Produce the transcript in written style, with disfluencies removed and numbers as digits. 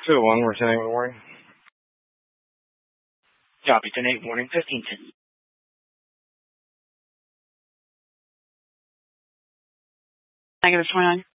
201, returning the warning. Copy, 10-8, warning 1510. -29.